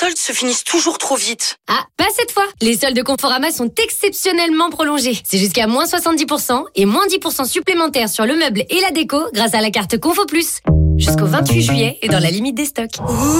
soldes se finissent toujours trop vite. Ah, pas cette fois. Les soldes de Conforama sont exceptionnellement prolongés. C'est jusqu'à moins 70% et moins 10% supplémentaires sur le meuble et la déco grâce à la carte Confo Plus. Jusqu'au 28 juillet et dans la limite des stocks.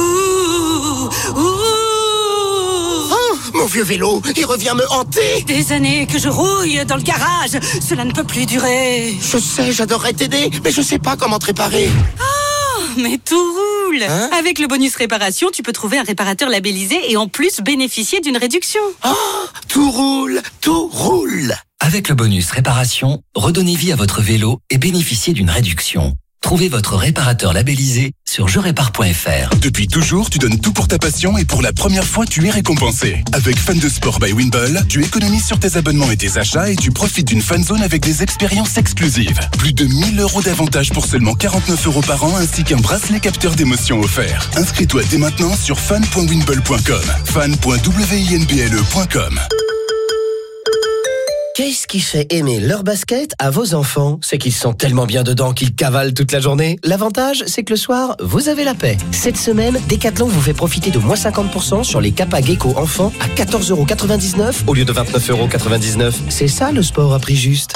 Mon vieux vélo, il revient me hanter. Des années que je rouille dans le garage. Cela ne peut plus durer. Je sais, j'adorerais t'aider, mais je sais pas comment te réparer. Oh, mais tout roule. Avec le bonus réparation, tu peux trouver un réparateur labellisé et en plus bénéficier d'une réduction. Oh, tout roule, tout roule. Avec le bonus réparation, redonnez vie à votre vélo et bénéficiez d'une réduction. Trouvez votre réparateur labellisé sur jerépare.fr. Depuis toujours, tu donnes tout pour ta passion et pour la première fois, tu es récompensé. Avec Fan de Sport by Winball, tu économises sur tes abonnements et tes achats et tu profites d'une fan zone avec des expériences exclusives. Plus de 1000 € d'avantages pour seulement 49 € par an ainsi qu'un bracelet capteur d'émotions offert. Inscris-toi dès maintenant sur fan.winball.com. fan.winblle.com. Qu'est-ce qui fait aimer leur basket à vos enfants? C'est qu'ils sont tellement bien dedans qu'ils cavalent toute la journée. L'avantage, c'est que le soir, vous avez la paix. Cette semaine, Decathlon vous fait profiter de moins 50% sur les Kappa Gecko enfants à 14,99 € au lieu de 29,99 €. C'est ça le sport à prix juste.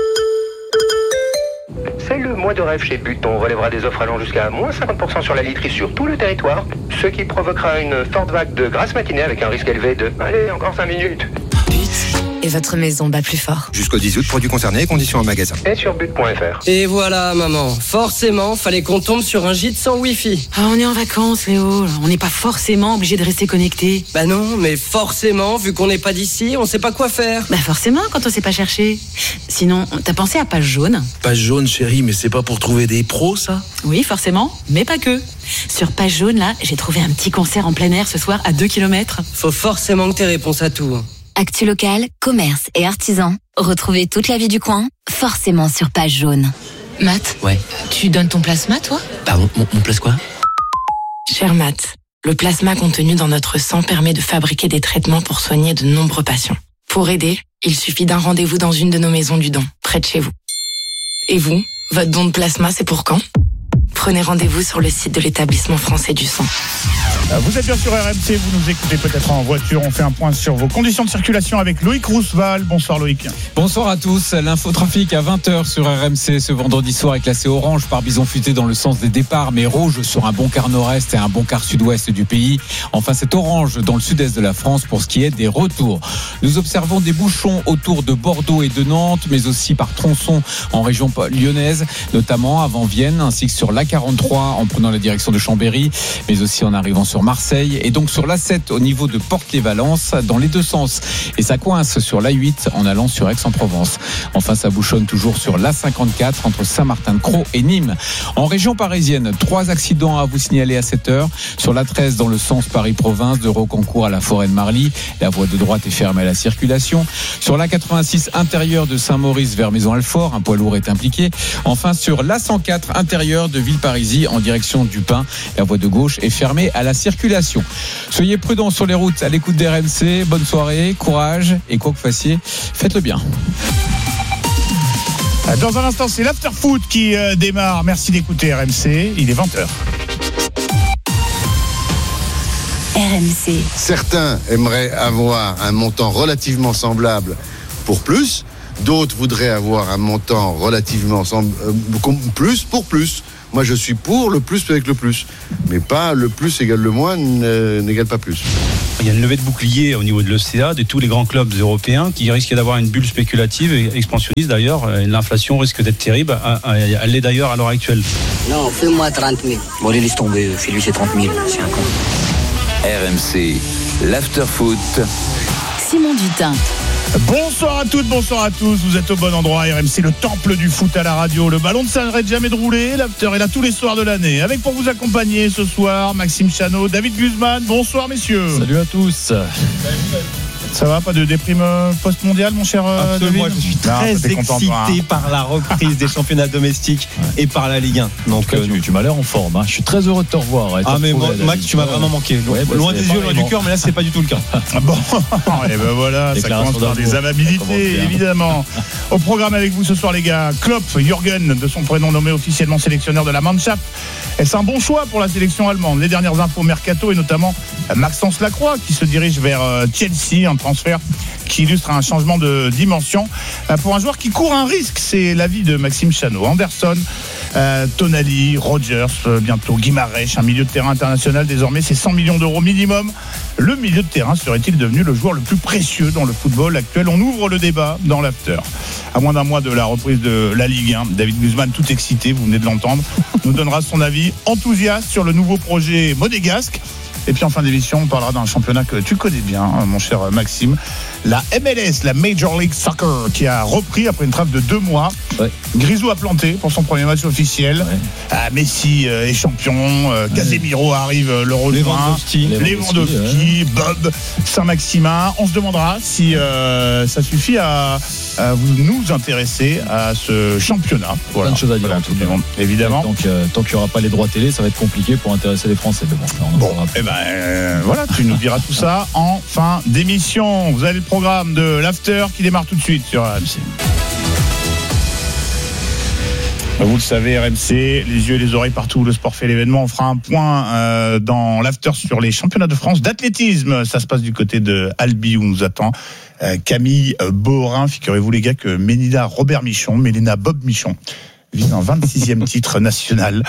C'est le mois de rêve chez But. On relèvera des offres allant jusqu'à moins 50% sur la literie sur tout le territoire, ce qui provoquera une forte vague de grasse matinée avec un risque élevé de... Allez, encore 5 minutes. But. Et votre maison bat plus fort. Jusqu'au 10 août, produits concernés, conditions en magasin. Et sur but.fr. Et voilà, maman. Forcément, fallait qu'on tombe sur un gîte sans Wi-Fi. Ah, on est en vacances, Léo. On n'est pas forcément obligé de rester connecté. Bah non, mais forcément, vu qu'on n'est pas d'ici, on sait pas quoi faire. Bah forcément, quand on sait pas chercher. Sinon, t'as pensé à Page Jaune? Page Jaune, chérie, mais c'est pas pour trouver des pros, ça? Oui, forcément, mais pas que. Sur Page Jaune, là, j'ai trouvé un petit concert en plein air ce soir à 2 km. Faut forcément que t'aies réponse à tout. Actu local, commerce et artisans. Retrouvez toute la vie du coin, forcément sur Page Jaune. Matt, Ouais. tu donnes ton plasma, toi? Pardon, mon place quoi? Cher Matt, le plasma contenu dans notre sang permet de fabriquer des traitements pour soigner de nombreux patients. Pour aider, il suffit d'un rendez-vous dans une de nos maisons du don, près de chez vous. Et vous, votre don de plasma, c'est pour quand? Prenez rendez-vous sur le site de l'établissement français du sang. Vous êtes bien sur RMC, vous nous écoutez peut-être en voiture. On fait un point sur vos conditions de circulation avec Loïc Rousseval. Bonsoir Loïc. Bonsoir à tous. L'infotrafic à 20h sur RMC ce vendredi soir est classé orange par Bison Futé dans le sens des départs, mais rouge sur un bon quart nord-est et un bon quart sud-ouest du pays. Enfin, c'est orange dans le sud-est de la France pour ce qui est des retours. Nous observons des bouchons autour de Bordeaux et de Nantes, mais aussi par tronçons en région lyonnaise, notamment avant Vienne, ainsi que sur l'A43 en prenant la direction de Chambéry, mais aussi en arrivant sur Marseille et donc sur l'A7 au niveau de Porte-les-Valences dans les deux sens. Et ça coince sur l'A8 en allant sur Aix-en-Provence. Enfin, ça bouchonne toujours sur l'A54 entre Saint-Martin-de-Crau et Nîmes. En région parisienne, 3 accidents à vous signaler à 7h. Sur l'A13 dans le sens Paris-Province de Rocancourt à la forêt de Marly. La voie de droite est fermée à la circulation. Sur l'A86 intérieur de Saint-Maurice vers Maison-Alfort, un poids lourd est impliqué. Enfin, sur l'A104 intérieur de Villeparisis en direction du Pin, la voie de gauche est fermée à la circulation. Soyez prudents sur les routes à l'écoute d'RMC. Bonne soirée, courage et quoi que vous fassiez, faites-le bien. Dans un instant, c'est l'after-foot qui démarre. Merci d'écouter RMC. Il est 20h. RMC. Certains aimeraient avoir un montant relativement semblable pour plus. D'autres voudraient avoir un montant relativement plus pour plus. Moi, je suis pour le plus avec le plus. Mais pas le plus égale le moins n'égale pas plus. Il y a une levée de bouclier au niveau de l'OCA, de tous les grands clubs européens qui risquent d'avoir une bulle spéculative et expansionniste d'ailleurs. L'inflation risque d'être terrible. Elle l'est d'ailleurs à l'heure actuelle. Non, fais-moi 30 000. Bon, allez, laisse tomber. Fais-lui ses 30 000. C'est un con. RMC, l'after-foot. Simon Dutin. Bonsoir à toutes, bonsoir à tous. Vous êtes au bon endroit. RMC, le temple du foot à la radio. Le ballon ne s'arrête jamais de rouler. L'after est là tous les soirs de l'année. Avec pour vous accompagner ce soir Maxime Chano, David Guzman. Bonsoir messieurs. Salut à tous. Ça va, pas de déprime post-mondiale, mon cher Absolument, David? je suis très excité par la reprise des championnats domestiques et par la Ligue 1. Donc, tu m'as l'air en forme. Hein. Je suis très heureux de te revoir. Mais Max, tu m'as vraiment manqué. Loin des yeux, loin du cœur, mais là, c'est pas du tout le cas. Bon, et ben voilà, ça commence par des amabilités, évidemment. Au programme avec vous ce soir, les gars, Klopp, Jürgen, de son prénom nommé officiellement sélectionneur de la Mannschaft. Est-ce un bon choix pour la sélection allemande? Les dernières infos mercato et notamment Maxence Lacroix qui se dirige vers Chelsea, un transfert qui illustre un changement de dimension pour un joueur qui court un risque. C'est l'avis de Maxime Chanot. Anderson, Tonali, Rodgers, bientôt Guimarães, un milieu de terrain international. Désormais, c'est 100 millions d'euros minimum. Le milieu de terrain serait-il devenu le joueur le plus précieux dans le football actuel? On ouvre le débat dans l'after. À moins d'un mois de la reprise de la Ligue 1, David Guzman, tout excité, vous venez de l'entendre, nous donnera son avis enthousiaste sur le nouveau projet monégasque. Et puis en fin d'émission, on parlera d'un championnat que tu connais bien, mon cher Maxime, la MLS, la Major League Soccer, qui a repris après une trêve de 2 mois. Ouais. Grisou a planté pour son premier match officiel. Ouais. Messi est champion, Casemiro arrive, le rejoint, Lewandowski, Bob, Saint-Maximin. On se demandera si ça suffit à vous nous intéresser à ce championnat. Voilà. Plein de choses à dire en tout cas. Évidemment. Tant qu'il n'y aura pas les droits télé, ça va être compliqué pour intéresser les Français. Mais voilà, tu nous diras tout ça en fin d'émission. Vous avez le programme de l'After qui démarre tout de suite sur RMC. Vous le savez, RMC, les yeux et les oreilles partout où le sport fait l'événement. On fera un point dans l'After sur les championnats de France d'athlétisme. Ça se passe du côté de Albi où nous attend Camille Borin. Figurez-vous les gars que Mélina Bob Michon vise un 26e titre national.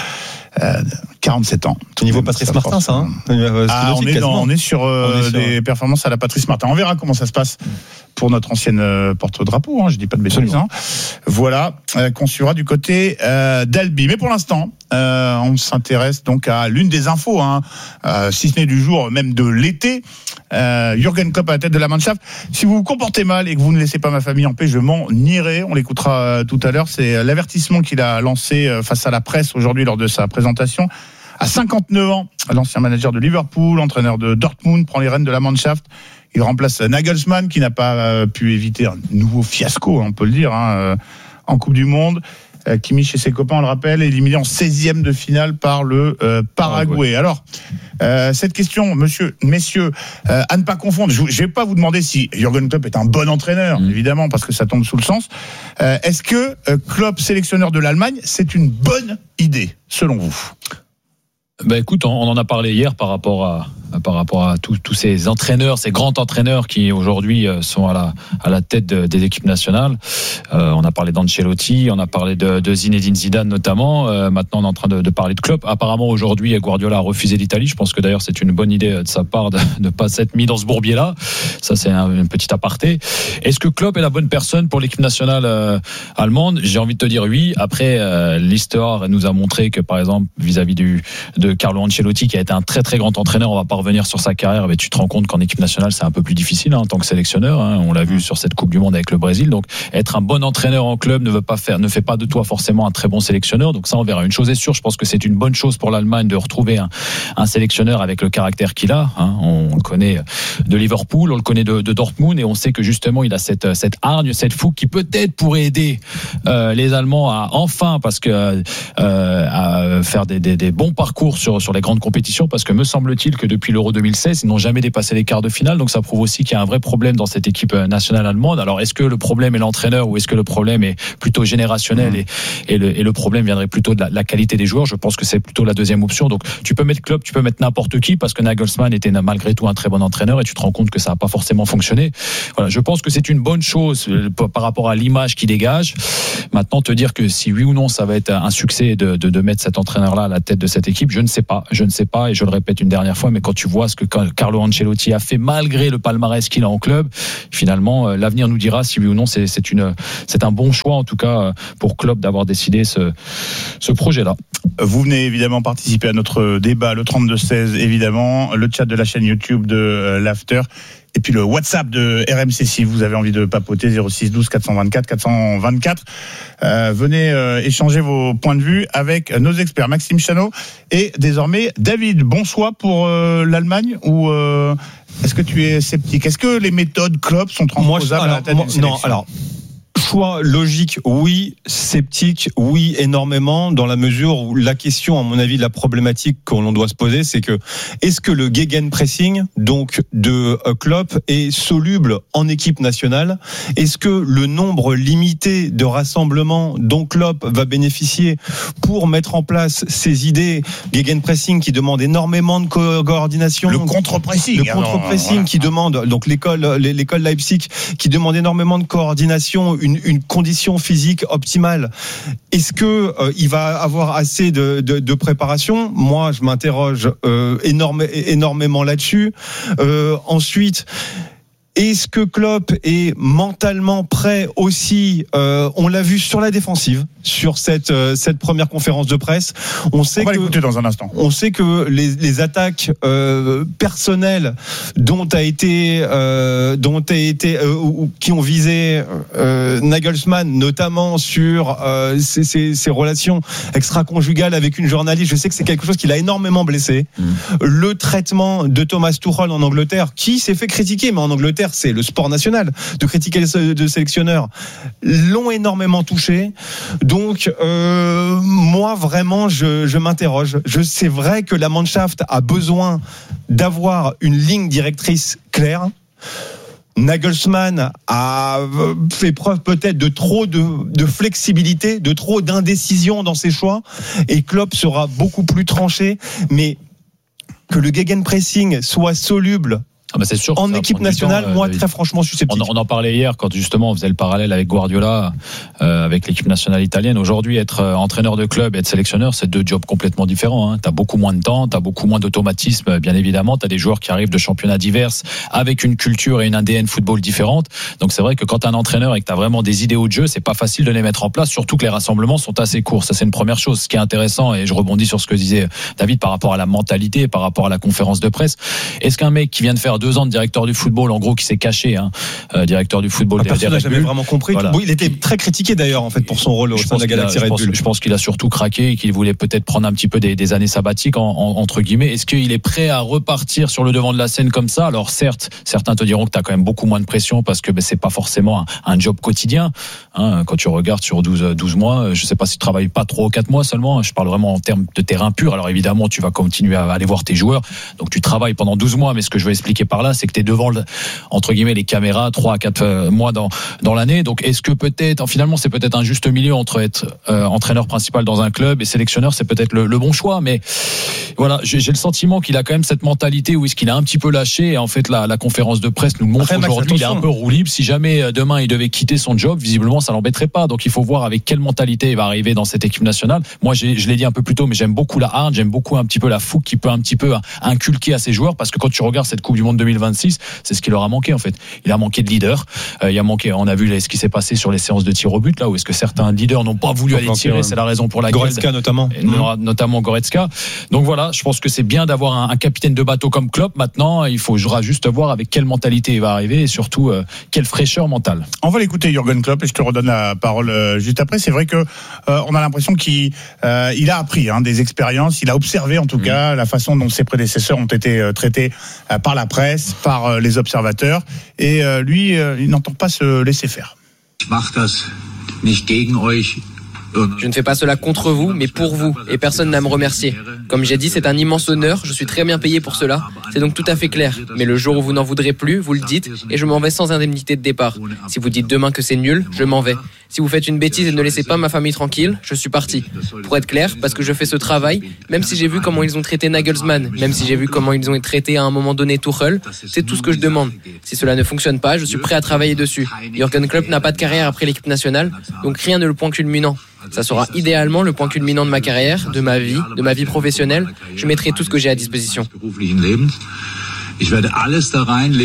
47 ans. Au niveau Patrice Martin, ça, hein. On est sur des performances à la Patrice Martin. On verra comment ça se passe pour notre ancienne porte-drapeau, hein, je dis pas de bêtises. Hein. Voilà, qu'on suivra du côté d'Albi. Mais pour l'instant, on s'intéresse donc à l'une des infos, hein, si ce n'est du jour, même de l'été. Jürgen Klopp à la tête de la Mannschaft. Si vous vous comportez mal et que vous ne laissez pas ma famille en paix, je m'en nierai. On l'écoutera tout à l'heure. C'est l'avertissement qu'il a lancé face à la presse aujourd'hui lors de sa présentation. À 59 ans, l'ancien manager de Liverpool, entraîneur de Dortmund, prend les rênes de la Mannschaft. Il remplace Nagelsmann, qui n'a pas pu éviter un nouveau fiasco, on peut le dire, hein, en Coupe du Monde. Kimmich et ses copains, on le rappelle, éliminé en 16e de finale par le Paraguay. Alors, cette question, messieurs, à ne pas confondre, je ne vais pas vous demander si Jürgen Klopp est un bon entraîneur, évidemment, parce que ça tombe sous le sens. Est-ce que Klopp, sélectionneur de l'Allemagne, c'est une bonne idée, selon vous ? Écoute, on en a parlé hier par rapport à tous ces entraîneurs, ces grands entraîneurs qui aujourd'hui sont à la tête des équipes nationales. On a parlé d'Ancelotti, on a parlé de Zinedine Zidane notamment. Maintenant, on est en train de parler de Klopp. Apparemment, aujourd'hui, Guardiola a refusé l'Italie. Je pense que d'ailleurs, c'est une bonne idée de sa part de ne pas s'être mis dans ce bourbier-là. Ça, c'est un petit aparté. Est-ce que Klopp est la bonne personne pour l'équipe nationale allemande ? J'ai envie de te dire oui. Après, l'histoire nous a montré que, par exemple, vis-à-vis de Carlo Ancelotti, qui a été un très très grand entraîneur, on va pas revenir sur sa carrière, mais tu te rends compte qu'en équipe nationale c'est un peu plus difficile en tant que sélectionneur, hein. On l'a vu sur cette Coupe du Monde avec le Brésil. Donc être un bon entraîneur en club ne fait pas de toi forcément un très bon sélectionneur. Donc ça, on verra. Une chose est sûre, je pense que c'est une bonne chose pour l'Allemagne de retrouver un sélectionneur avec le caractère qu'il a, hein. On le connaît de Liverpool, on le connaît de Dortmund, et on sait que justement il a cette hargne, cette fougue qui peut-être pourrait aider les Allemands à enfin, parce que à faire des bons parcours sur les grandes compétitions, parce que me semble-t-il que depuis l'Euro 2016, ils n'ont jamais dépassé les quarts de finale. Donc ça prouve aussi qu'il y a un vrai problème dans cette équipe nationale allemande. Alors est-ce que le problème est l'entraîneur ou est-ce que le problème est plutôt générationnel et le problème viendrait plutôt de la qualité des joueurs? Je pense que c'est plutôt la deuxième option. Donc tu peux mettre Klopp, tu peux mettre n'importe qui, parce que Nagelsmann était malgré tout un très bon entraîneur, et tu te rends compte que ça n'a pas forcément fonctionné. Voilà, je pense que c'est une bonne chose par rapport à l'image qu'il dégage. Maintenant, te dire que si oui ou non ça va être un succès de mettre cet entraîneur-là à la tête de cette équipe, je ne sais pas, et je le répète une dernière fois, mais quand tu vois ce que Carlo Ancelotti a fait malgré le palmarès qu'il a en club, finalement l'avenir nous dira si oui ou non c'est un bon choix en tout cas pour Klopp d'avoir décidé ce projet-là. Vous venez évidemment participer à notre débat, le 32-16 évidemment, le chat de la chaîne YouTube de l'After. Et puis le WhatsApp de RMC si vous avez envie de papoter, 06 12 424 424. Venez échanger vos points de vue avec nos experts Maxime Chanot et désormais David. Bon choix pour l'Allemagne ou est-ce que tu es sceptique? Est-ce que les méthodes Klopp sont transposables à la tête d'une sélection? Non, alors choix logique, oui. Sceptique, oui, énormément, dans la mesure où la question, à mon avis, la problématique qu'on doit se poser, c'est que est-ce que le gegenpressing, donc de Klopp, est soluble en équipe nationale? Est-ce que le nombre limité de rassemblements dont Klopp va bénéficier pour mettre en place ces idées gegenpressing qui demandent énormément de coordination, le contre-pressing, qui demande, donc l'école Leipzig qui demande énormément de coordination, une condition physique optimale. Est-ce que il va avoir assez de préparation? Moi, je m'interroge énormément là-dessus. Ensuite, est-ce que Klopp est mentalement prêt aussi? On l'a vu sur la défensive, sur cette première conférence de presse. On va l'écouter dans un instant. On sait que les attaques personnelles qui ont visé Nagelsmann, notamment sur ses relations extra-conjugales avec une journaliste. Je sais que c'est quelque chose qui l'a énormément blessé. Le traitement de Thomas Tuchel en Angleterre, qui s'est fait critiquer, mais en Angleterre, c'est le sport national de critiquer le sélectionneur, l'ont énormément touché. Donc moi vraiment je m'interroge. C'est vrai que la Mannschaft a besoin d'avoir une ligne directrice claire. Nagelsmann a fait preuve peut-être de trop de flexibilité, de trop d'indécision dans ses choix, et Klopp sera beaucoup plus tranché. Mais que le gegenpressing soit soluble c'est sûr en équipe nationale, moi très franchement je suis sceptique. On en parlait hier quand justement on faisait le parallèle avec Guardiola, avec l'équipe nationale italienne. Aujourd'hui, être entraîneur de club et être sélectionneur, c'est deux jobs complètement différents, hein. T'as beaucoup moins de temps, t'as beaucoup moins d'automatisme, bien évidemment. T'as des joueurs qui arrivent de championnats divers avec une culture et une ADN football différente. Donc c'est vrai que quand t'es un entraîneur et que t'as vraiment des idéaux de jeu, c'est pas facile de les mettre en place, surtout que les rassemblements sont assez courts. Ça, c'est une première chose. Ce qui est intéressant, et je rebondis sur ce que disait David par rapport à la mentalité, par rapport à la conférence de presse. Est-ce qu'un mec qui vient de faire 2 ans de directeur du football, en gros, qui s'est caché, directeur du football, personne n'a jamais vraiment compris. Voilà. Bon, il était très critiqué d'ailleurs en fait pour son rôle au sein de la Galaxy Red Bull. Je pense qu'il a surtout craqué et qu'il voulait peut-être prendre un petit peu des années sabbatiques entre guillemets. Est-ce qu'il est prêt à repartir sur le devant de la scène comme ça? Alors certes, certains te diront que tu as quand même beaucoup moins de pression parce que c'est pas forcément un job quotidien, hein. Quand tu regardes sur 12 mois, je sais pas si tu travailles pas 3 ou 4 mois seulement, je parle vraiment en termes de terrain pur. Alors évidemment, tu vas continuer à aller voir tes joueurs, donc tu travailles pendant 12 mois, mais ce que je veux expliquer par là, c'est que tu es devant entre guillemets les caméras 3 à 4 mois dans l'année. Donc est-ce que peut-être finalement c'est peut-être un juste milieu entre être entraîneur principal dans un club et sélectionneur, c'est peut-être le bon choix, mais voilà, j'ai le sentiment qu'il a quand même cette mentalité où est-ce qu'il a un petit peu lâché, et en fait la conférence de presse nous montre aujourd'hui il est un peu roue libre. Si jamais demain il devait quitter son job, visiblement ça l'embêterait pas, donc il faut voir avec quelle mentalité il va arriver dans cette équipe nationale. Moi je l'ai dit un peu plus tôt, mais j'aime beaucoup la hargne, j'aime beaucoup un petit peu la fougue qui peut un petit peu inculquer à ses joueurs, parce que quand tu regardes cette Coupe du Monde 2026, c'est ce qui leur a manqué en fait. Il a manqué de leader, on a vu ce qui s'est passé sur les séances de tir au but là où est-ce que certains leaders n'ont pas voulu aller tirer, c'est la raison pour laquelle Goretzka notamment Goretzka. Donc voilà, je pense que c'est bien d'avoir un capitaine de bateau comme Klopp. Maintenant, il faudra juste voir avec quelle mentalité il va arriver et surtout quelle fraîcheur mentale. On va l'écouter Jürgen Klopp et je te redonne la parole juste après. C'est vrai que on a l'impression qu'il a appris des expériences, il a observé en tout cas la façon dont ses prédécesseurs ont été traités par la presse, par les observateurs, et lui il n'entend pas se laisser faire. Je ne fais pas cela contre vous, mais pour vous, et personne n'a à me remercier. Comme j'ai dit, c'est un immense honneur, je suis très bien payé pour cela, c'est donc tout à fait clair. Mais le jour où vous n'en voudrez plus, vous le dites, et je m'en vais sans indemnité de départ. Si vous dites demain que c'est nul, je m'en vais. Si vous faites une bêtise et ne laissez pas ma famille tranquille, je suis parti. Pour être clair, parce que je fais ce travail, même si j'ai vu comment ils ont traité Nagelsmann, même si j'ai vu comment ils ont traité à un moment donné Tuchel, c'est tout ce que je demande. Si cela ne fonctionne pas, je suis prêt à travailler dessus. Jürgen Klopp n'a pas de carrière après l'équipe nationale, donc rien n'est le point culminant. Ça sera idéalement le point culminant de ma carrière, de ma vie professionnelle. Je mettrai tout ce que j'ai à disposition.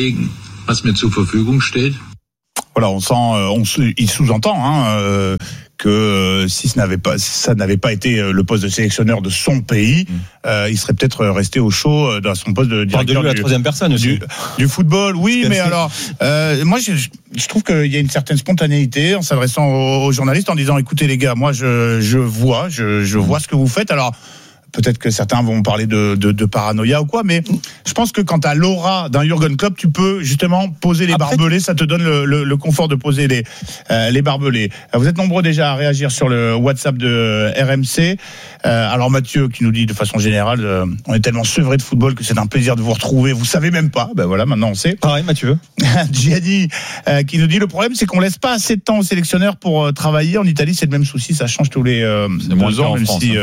Voilà, il sous-entend que si ça n'avait pas été le poste de sélectionneur de son pays, il serait peut-être resté au chaud dans son poste de directeur la troisième personne aussi. Du football. Oui, mais alors, moi, je trouve qu'il y a une certaine spontanéité en s'adressant aux journalistes en disant, écoutez les gars, moi je vois ce que vous faites. Alors, peut-être que certains vont parler de paranoïa ou quoi, mais je pense que quand tu as l'aura d'un Jürgen Klopp, tu peux justement poser les barbelés, ça te donne le confort de poser les barbelés. Vous êtes nombreux déjà à réagir sur le WhatsApp de RMC. Alors Mathieu qui nous dit de façon générale, on est tellement sevré de football que c'est un plaisir de vous retrouver, vous savez même pas. Ben voilà, maintenant on sait. Pareil Mathieu. Gianni qui nous dit, le problème c'est qu'on laisse pas assez de temps aux sélectionneurs pour travailler. En Italie c'est le même souci, ça change tous les 2 ans, même France, si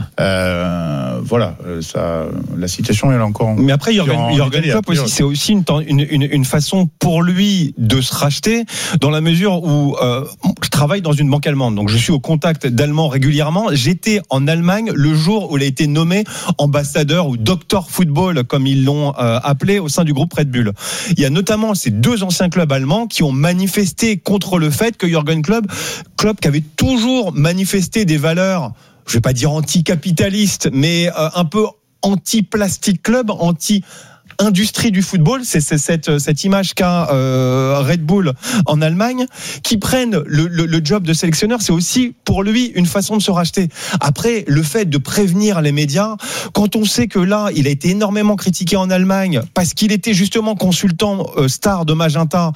voilà, ça, la citation elle est encore. Mais après Jürgen Klopp aussi, c'est aussi une façon pour lui de se racheter, dans la mesure où je travaille dans une banque allemande, donc je suis au contact d'Allemands régulièrement. J'étais en Allemagne le jour où il a été nommé ambassadeur ou docteur football, comme ils l'ont appelé, au sein du groupe Red Bull. Il y a notamment ces 2 anciens clubs allemands qui ont manifesté contre le fait que Jürgen Klopp, qui avait toujours manifesté des valeurs, je vais pas dire anti-capitaliste, mais un peu anti-plastic club, anti-industrie du football. C'est cette image qu'a Red Bull en Allemagne, qui prennent le job de sélectionneur. C'est aussi pour lui une façon de se racheter. Après, le fait de prévenir les médias, quand on sait que là, il a été énormément critiqué en Allemagne parce qu'il était justement consultant star de Magenta,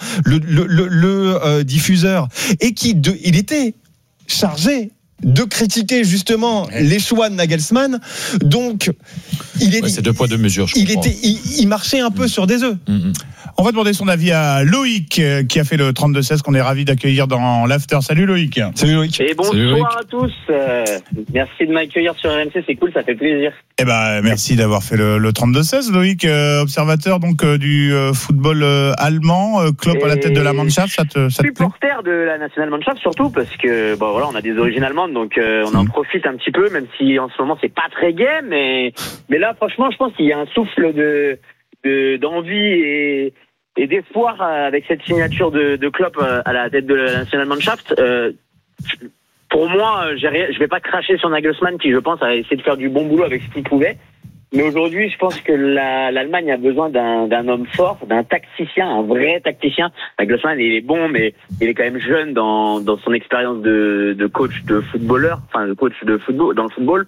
le diffuseur, et il était chargé de critiquer justement les choix de Nagelsmann. Donc c'est 2 poids 2 mesures. Il marchait un peu sur des œufs. On va demander son avis à Loïc qui a fait le 32-16 qu'on est ravi d'accueillir dans l'after. Salut Loïc. Salut Loïc. Et bonsoir à tous. Merci de m'accueillir sur RMC, c'est cool, ça fait plaisir. Eh ben merci d'avoir fait le 32-16 Loïc, observateur donc du football allemand, Klopp à la tête de la Mannschaft, ça te supporter de la Nationalmannschaft surtout parce que voilà, on a des origines allemandes, donc on en profite un petit peu, même si en ce moment c'est pas très gai, mais là franchement je pense qu'il y a un souffle d'envie et d'espoir avec cette signature de Klopp à la tête de la Nationalmannschaft. Pour moi, je vais pas cracher sur Nagelsmann qui, je pense, a essayé de faire du bon boulot avec ce qu'il pouvait. Mais aujourd'hui, je pense que l'Allemagne a besoin d'un homme fort, d'un tacticien, un vrai tacticien. Nagelsmann, il est bon, mais il est quand même jeune dans son expérience de coach de footballeur, enfin de coach de football dans le football.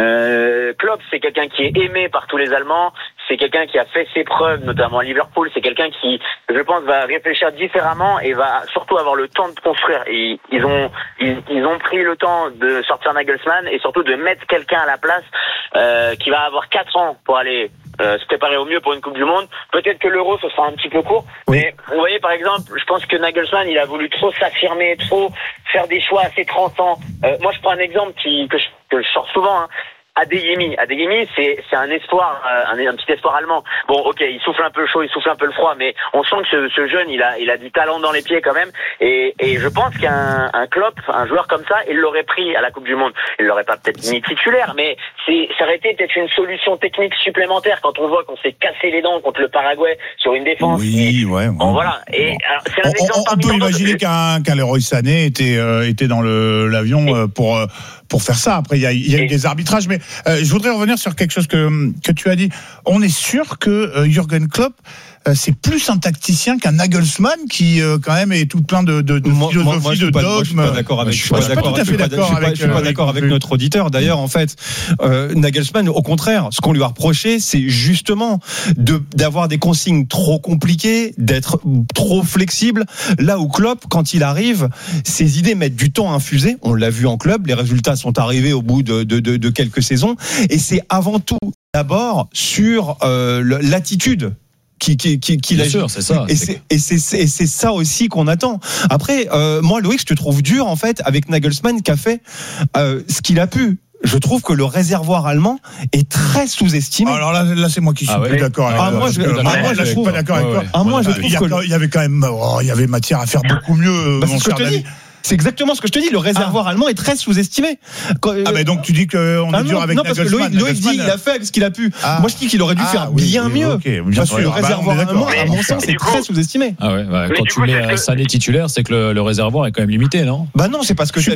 Klopp, c'est quelqu'un qui est aimé par tous les Allemands. C'est quelqu'un qui a fait ses preuves, notamment à Liverpool. C'est quelqu'un qui, je pense, va réfléchir différemment et va surtout avoir le temps de construire. Et ils ont pris le temps de sortir Nagelsmann et surtout de mettre quelqu'un à la place qui va avoir 4 ans pour aller se préparer au mieux pour une Coupe du Monde. Peut-être que l'Euro, ce sera un petit peu court. Mais vous voyez, par exemple, je pense que Nagelsmann, il a voulu trop s'affirmer, trop faire des choix assez tranchants. Moi, je prends un exemple que je sors souvent, hein. Adeyemi, c'est un espoir, un petit espoir allemand. Bon, ok, il souffle un peu chaud, il souffle un peu le froid, mais on sent que ce jeune, il a du talent dans les pieds quand même. Et je pense qu'un Klopp, un joueur comme ça, il l'aurait pris à la Coupe du Monde. Il l'aurait pas peut-être mis titulaire, mais ça aurait été peut-être une solution technique supplémentaire quand on voit qu'on s'est cassé les dents contre le Paraguay sur une défense. Oui, ouais. Bon, voilà. Et alors, c'est un exemple. On peut imaginer qu'un Leroy Sané était dans l'avion pour faire ça. Après, il y a eu des arbitrages, mais je voudrais revenir sur quelque chose que tu as dit. On est sûr que Jürgen Klopp, c'est plus un tacticien qu'un Nagelsmann qui quand même est tout plein de philosophie, de dogmes. Je suis pas d'accord avec. Je suis pas d'accord avec notre auditeur. D'ailleurs, en fait, Nagelsmann, au contraire, ce qu'on lui a reproché, c'est justement d'avoir des consignes trop compliquées, d'être trop flexible. Là où Klopp, quand il arrive, ses idées mettent du temps à infuser. On l'a vu en club, les résultats sont arrivés au bout de quelques saisons, et c'est avant tout d'abord sur l'attitude qu'il a. Sûr, c'est ça. Et c'est ça aussi qu'on attend. Après, moi, Loïc, je te trouve dur en fait avec Nagelsmann qui a fait ce qu'il a pu. Je trouve que le réservoir allemand est très sous-estimé. Alors là c'est moi qui suis plus d'accord avec toi. Moi, je suis pas d'accord avec toi. Moi, je trouve il y avait quand même, il y avait matière à faire beaucoup mieux. Mon cher David. C'est exactement ce que je te dis. Le réservoir allemand est très sous-estimé. Mais donc tu dis qu'on est dur avec Nagelsmann. Non, parce que Loïc dit il a fait avec ce qu'il a pu. Moi je dis qu'il aurait dû faire bien mieux. Parce que le réservoir allemand, à mon sens, est très sous-estimé. Quand tu mets Sané titulaire, c'est que le réservoir est quand même limité, non ? Bah non, c'est parce que